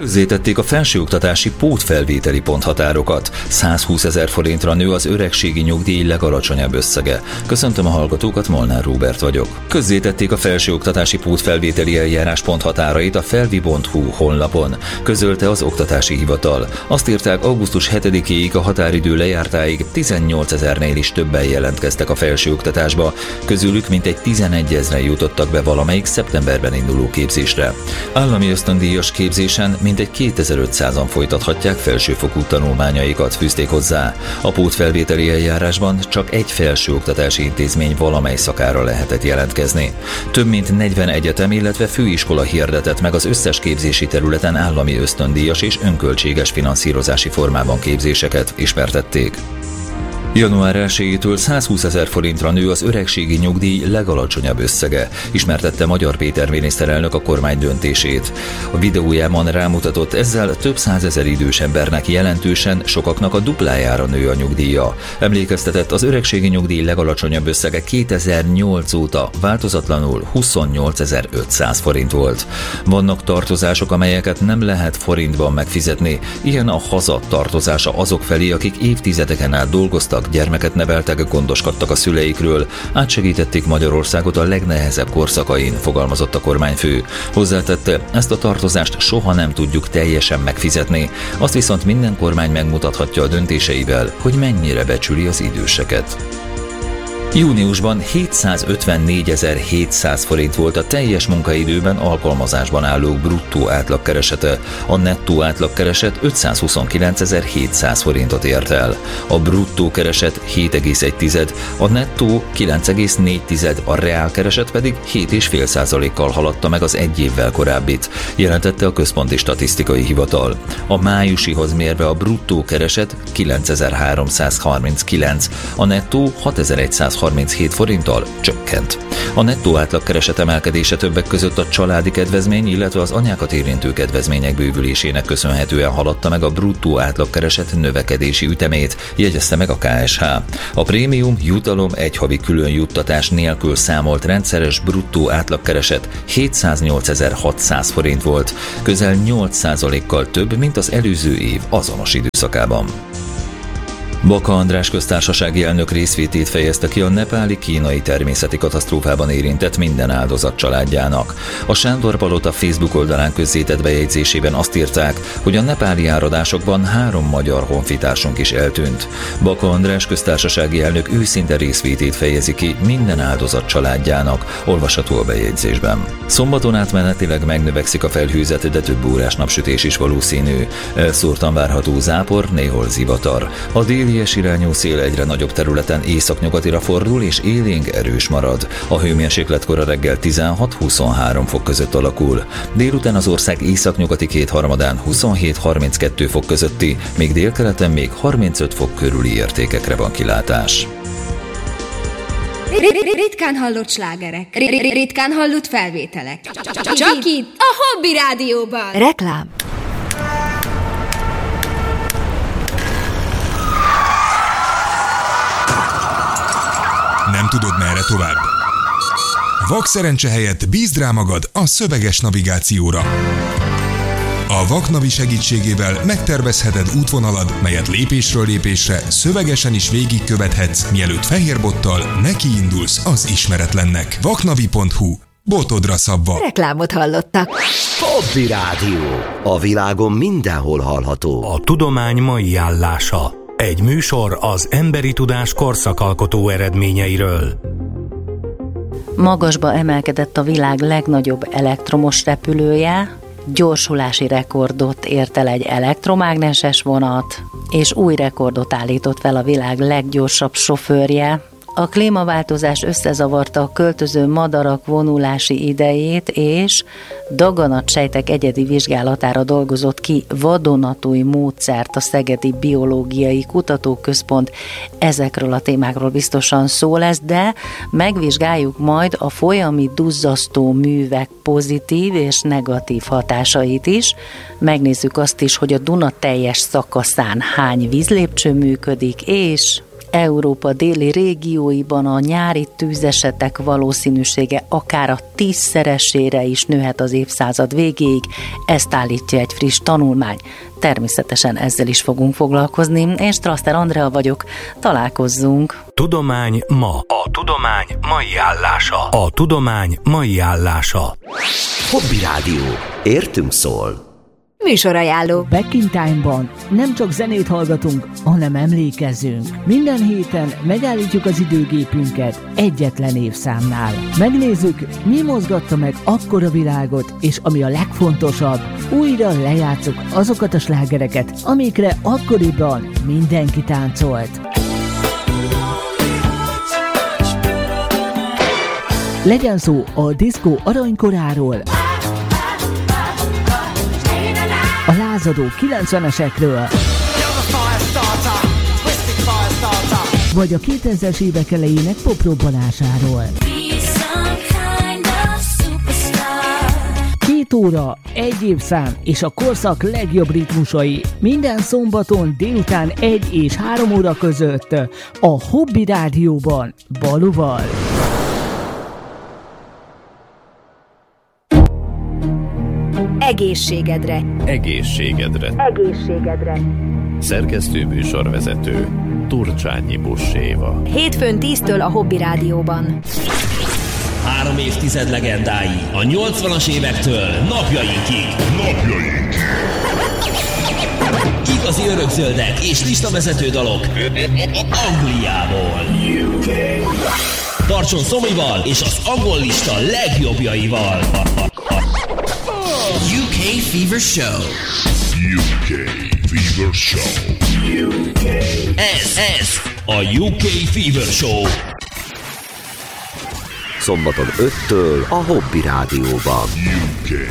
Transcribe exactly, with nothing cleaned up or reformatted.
Közzétették a felsőoktatási pótfelvételi ponthatárokat. százhúszezer forintra nő az öregségi nyugdíj legalacsonyabb összege. Köszöntöm a hallgatókat, Molnár Róbert vagyok. Közzétették a felsőoktatási pótfelvételi eljárás ponthatárait a felvi pont hu honlapon. Közölte az Oktatási Hivatal. Azt írták, augusztus hetedikéig a határidő lejártáig tizennyolcezernél is többen jelentkeztek a felsőoktatásba. Közülük mintegy tizenegyezren jutottak be valamelyik szeptemberben induló képzésre. Állami ösztöndíjas képzésen mintegy kétezer-ötszázan folytathatják felsőfokú tanulmányaikat, fűzték hozzá. A pótfelvételi eljárásban csak egy felsőoktatási intézmény valamely szakára lehetett jelentkezni. Több mint negyven egyetem, illetve főiskola hirdetett meg az összes képzési területen állami ösztöndíjas és önköltséges finanszírozási formában képzéseket, ismertették. január elsejétől százhúszezer forintra nő az öregségi nyugdíj legalacsonyabb összege, ismertette Magyar Péter miniszterelnök a kormány döntését. A videójában rámutatott, ezzel több százezer idős embernek jelentősen, sokaknak a duplájára nő a nyugdíja. Emlékeztetett, az öregségi nyugdíj legalacsonyabb összege kétezer-nyolc óta változatlanul huszonnyolcezer-ötszáz forint volt. Vannak tartozások, amelyeket nem lehet forintban megfizetni, ilyen a haza tartozása azok felé, akik évtizedeken át dolgoztak, gyermeket neveltek, gondoskodtak a szüleikről, átsegítették Magyarországot a legnehezebb korszakain, fogalmazott a kormányfő. Hozzátette, ezt a tartozást soha nem tudjuk teljesen megfizetni, azt viszont minden kormány megmutathatja a döntéseivel, hogy mennyire becsüli az időseket. Júniusban hétszázötvennégyezer-hétszáz forint volt a teljes munkaidőben alkalmazásban állók bruttó átlagkeresete, a nettó átlagkereset ötszázhuszonkilencezer-hétszáz forintot ért el. A bruttó kereset hét egész egy, a nettó kilenc egész négy, a reálkereset pedig hét egész öt százalékkal haladta meg az egy évvel korábbit, jelentette a Központi Statisztikai Hivatal. A májusihoz mérve a bruttó kereset kilencezer-háromszázharminckilenc, a nettó hatezer-százharminchét forinttal csökkent. A nettó átlagkereset emelkedése többek között a családi kedvezmény, illetve az anyákat érintő kedvezmények bővülésének köszönhetően haladta meg a bruttó átlagkereset növekedési ütemét, jegyezte meg a ká es há. A prémium jutalom egy havi külön juttatás nélkül számolt rendszeres bruttó átlagkereset hétszáznyolcezer-hatszáz forint volt, közel nyolc százalékkal több, mint az előző év azonos időszakában. Baka András köztársasági elnök részvétét fejezte ki a nepáli-kínai természeti katasztrófában érintett minden áldozat családjának. A Sándor-palota Facebook oldalán közzétett bejegyzésében azt írták, hogy a nepáli áradásokban három magyar honfitársunk is eltűnt. Baka András köztársasági elnök őszinte részvétét fejezi ki minden áldozat családjának, olvasható a bejegyzésben. Szombaton átmenetileg megnövekszik a felhőzet, de több órás napsütés is valószínű. Elszórtan várható zápor, néhol zivatar. A déli irányú szél egyre nagyobb területen északnyugatira fordul és élénk erős marad. A hőmérséklet kora reggel tizenhat-huszonhárom fok között alakul. Délután az ország északnyugati kétharmadán huszonhét-harminckettő fok közötti, még délkeleten még harmincöt fok körüli értékekre van kilátás. Ritkán hallott slágerek, ritkán hallott felvételek. Csak itt, a Hobby Rádióban. Reklám. Nem tudod, merre tovább? Vakszerencse helyett bízd rá magad a szöveges navigációra. A Vaknavi segítségével megtervezheted útvonalad, melyet lépésről lépésre szövegesen is végigkövethetsz, mielőtt fehérbottal nekiindulsz az ismeretlennek. vaknavi pont hu. Botodra szabva. Reklámot hallottak. Hobby Rádió. A világon mindenhol hallható. A tudomány mai állása. Egy műsor az emberi tudás korszakalkotó eredményeiről. Magasba emelkedett a világ legnagyobb elektromos repülője, gyorsulási rekordot ért el egy elektromágneses vonat, és új rekordot állított fel a világ leggyorsabb sofőrje. A klímaváltozás összezavarta a költöző madarak vonulási idejét, és daganatsejtek egyedi vizsgálatára dolgozott ki vadonatúj módszert a Szegedi Biológiai Kutatóközpont. Ezekről a témákról biztosan szó lesz, de megvizsgáljuk majd a folyami duzzasztó művek pozitív és negatív hatásait is. Megnézzük azt is, hogy a Duna teljes szakaszán hány vízlépcső működik, és Európa déli régióiban a nyári tűzesetek valószínűsége akár a tízszeresére is nőhet az évszázad végéig, ezt állítja egy friss tanulmány. Természetesen ezzel is fogunk foglalkozni. Én Strasser Andrea vagyok, találkozzunk. Tudomány ma. A tudomány mai állása. A tudomány mai állása. Hobby Rádió. Értünk szól. Műsorajánló. Back in Time-ban nem csak zenét hallgatunk, hanem emlékezzünk. Minden héten megállítjuk az időgépünket egyetlen évszámnál. Megnézzük, mi mozgatta meg akkor a világot, és ami a legfontosabb, újra lejátszuk azokat a slágereket, amikre akkoriban mindenki táncolt. Legyen szó a diszkó aranykoráról, a lázadó kilencvenesekről, vagy a kétezres évek elejének poprobbanásáról. Két óra, egy évszám és a korszak legjobb ritmusai minden szombaton délután egy és három óra között a Hobby Rádióban Baluval. Egészségedre. Egészségedre. Egészségedre. Szerkesztő műsorvezető Turcsányi Busséva. Hétfőn tíztől a Hobby Rádióban. Három évtized legendái a nyolcvanas évektől napjainkig. Napjainkig. Igazi örökzöldek és listavezető dalok Angliából. U K. Tartson Szomival és az angol lista legjobbjaival. U K Fever Show. U K Fever Show. U K. Ez, ez a U K Fever Show. Szombaton öttől a Hobby Rádióban. U K.